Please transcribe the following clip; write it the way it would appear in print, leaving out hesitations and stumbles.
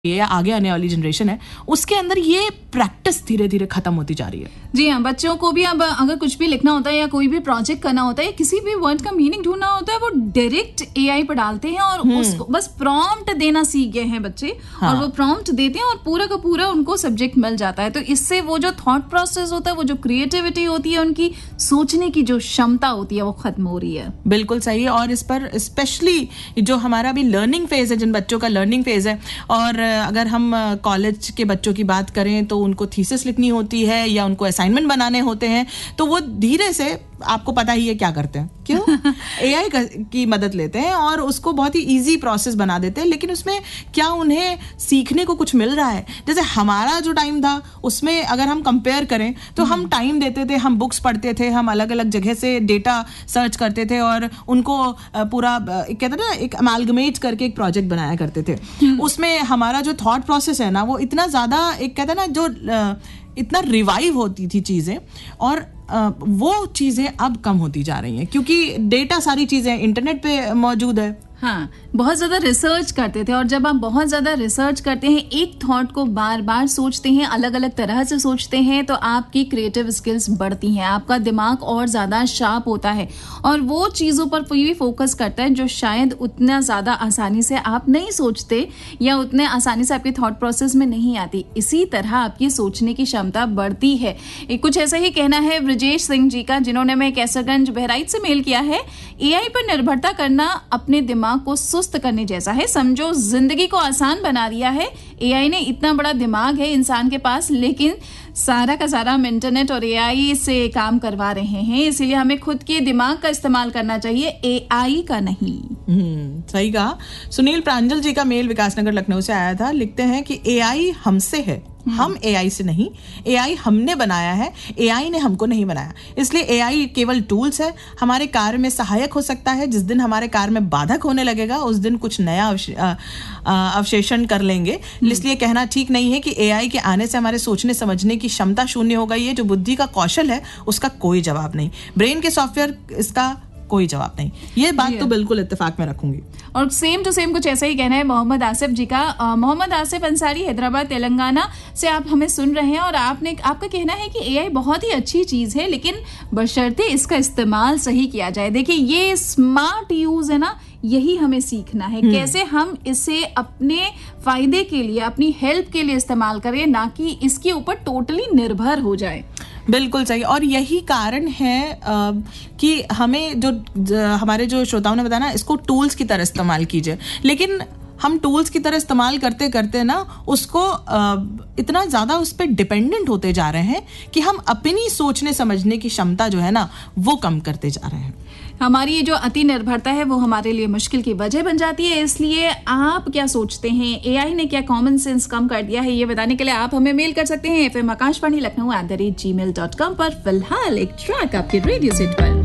या आगे आने वाली जनरेशन है उसके अंदर ये प्रैक्टिस धीरे धीरे खत्म होती जा रही है। जी हाँ, बच्चों को भी अब अगर कुछ भी लिखना होता है या कोई भी प्रोजेक्ट करना होता है, किसी भी वर्ड का मीनिंग ढूंढना होता है, वो डायरेक्ट एआई पर डालते हैं और उसको बस प्रॉम्प्ट देना सीख गए हैं बच्चे। हाँ। और वो प्रॉम्प्ट देते हैं और पूरा का पूरा उनको सब्जेक्ट मिल जाता है। तो इससे वो जो थॉट प्रोसेस होता है, वो जो क्रिएटिविटी होती है, उनकी सोचने की जो क्षमता होती है, वो खत्म हो रही है। बिल्कुल सही है। और इस पर स्पेशली जो हमारा भी लर्निंग फेज है, जिन बच्चों का लर्निंग फेज है, और अगर हम कॉलेज के बच्चों की बात करें तो उनको थीसिस लिखनी होती है या उनको असाइनमेंट बनाने होते हैं, तो वो धीरे से, आपको पता ही है क्या करते हैं, क्यों एआई की मदद लेते हैं और उसको बहुत ही इजी प्रोसेस बना देते हैं। लेकिन उसमें क्या उन्हें सीखने को कुछ मिल रहा है? जैसे हमारा जो टाइम था उसमें अगर हम कंपेयर करें तो हम टाइम देते थे, हम बुक्स पढ़ते थे, हम अलग अलग जगह से डेटा सर्च करते थे और उनको पूरा कहते हैं ना, एक अमालगमेट करके एक प्रोजेक्ट बनाया करते थे। उसमें हमारा जो थॉट प्रोसेस है ना, वो इतना ज्यादा, एक कहते हैं ना, जो इतना रिवाइव होती थी चीजें, और वो चीजें अब कम होती जा रही हैं क्योंकि डेटा, सारी चीजें इंटरनेट पे मौजूद है। हाँ, बहुत ज़्यादा रिसर्च करते थे, और जब आप बहुत ज़्यादा रिसर्च करते हैं, एक थॉट को बार बार सोचते हैं, अलग अलग तरह से सोचते हैं, तो आपकी क्रिएटिव स्किल्स बढ़ती हैं, आपका दिमाग और ज़्यादा शार्प होता है और वो चीज़ों पर भी फोकस करता है जो शायद उतना ज़्यादा आसानी से आप नहीं सोचते या उतने आसानी से आपके थॉट प्रोसेस में नहीं आती। इसी तरह आपकी सोचने की क्षमता बढ़ती है। कुछ ऐसा ही कहना है ब्रजेश सिंह जी का, जिन्होंने मैं कैसरगंज बहराइच से मेल किया है। एआई पर निर्भरता करना अपने दिमाग को सुस्त करने जैसा है। समझो, जिंदगी को आसान बना दिया है एआई ने। इतना बड़ा दिमाग है इंसान के पास, लेकिन सारा का सारा हम इंटरनेट और एआई से काम करवा रहे हैं। इसीलिए हमें खुद के दिमाग का इस्तेमाल करना चाहिए, एआई का नहीं। सही कहा। सुनील प्रांजल जी का मेल विकासनगर लखनऊ से आया था। लिखते हैं कि एआई हमसे है, हम एआई से नहीं। एआई हमने बनाया है, एआई ने हमको नहीं बनाया। इसलिए एआई केवल टूल्स है, हमारे कार्य में सहायक हो सकता है। जिस दिन हमारे कार्य में बाधक होने लगेगा, उस दिन कुछ नया अवशेषण कर लेंगे। इसलिए कहना ठीक नहीं है कि एआई के आने से हमारे सोचने समझने की क्षमता शून्य हो गई है। जो बुद्धि का कौशल है उसका कोई जवाब नहीं, ब्रेन के सॉफ्टवेयर इसका कोई जवाब नहीं। ये बात तो बिल्कुल इत्तेफाक में रखूंगी। और सेम टू सेम कुछ ऐसा ही कहना है मोहम्मद आसिफ जी का। मोहम्मद आसिफ अंसारी, हैदराबाद तेलंगाना से आप हमें सुन रहे हैं, और आपका कहना है कि एआई बहुत ही अच्छी चीज है, लेकिन बशर्ते इसका इस्तेमाल सही किया जाए। देखिए, ये स्मार्ट यूज है ना, यही हमें सीखना है, कैसे हम इसे अपने फायदे के लिए, अपनी हेल्प के लिए इस्तेमाल करें, ना कि इसके ऊपर टोटली निर्भर हो जाए। बिल्कुल सही। और यही कारण है कि हमें जो हमारे जो श्रोताओं ने बताया ना, इसको टूल्स की तरह इस्तेमाल कीजिए। लेकिन हम टूल्स की तरह इस्तेमाल करते करते ना उसको इतना ज़्यादा उस पर डिपेंडेंट होते जा रहे हैं कि हम अपनी सोचने समझने की क्षमता जो है ना, वो कम करते जा रहे हैं। हमारी ये जो अति निर्भरता है वो हमारे लिए मुश्किल की वजह बन जाती है। इसलिए आप क्या सोचते हैं, एआई ने क्या कॉमन सेंस कम कर दिया है? ये बताने के लिए आप हमें मेल कर सकते हैं fm akashvani lakhnaou@gmail.com पर। फिलहाल एक ट्रैक आपके रेडियो सेट पर।